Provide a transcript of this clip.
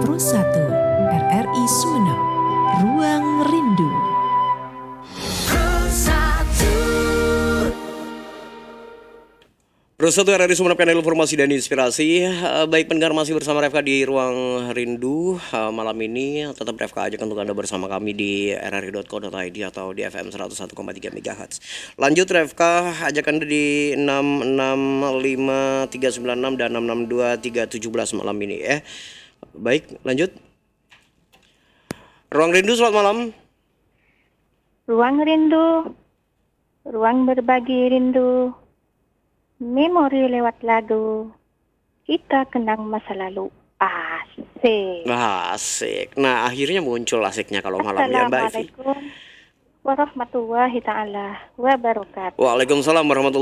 RRI Sumeneb, Ruang Rindu. Satu RRI Sumeneb, kanal informasi dan inspirasi. Baik pendengar, masih bersama Refka di Ruang Rindu. Malam ini tetap Refka ajak untuk Anda bersama kami di rri.co.id atau di FM 101,3 MHz. Lanjut Refka, ajak Anda di 665396 dan 662317 malam ini ya. Baik, lanjut. Ruang Rindu, selamat malam. Ruang Rindu, ruang berbagi rindu. Memori lewat lagu, kita kenang masa lalu. Asik. Asik. Nah, akhirnya muncul asiknya kalau malam ya, Mbak Ivi. Assalamualaikum warahmatullahi ta'ala wabarakatuh. Waalaikumsalam warahmatullahi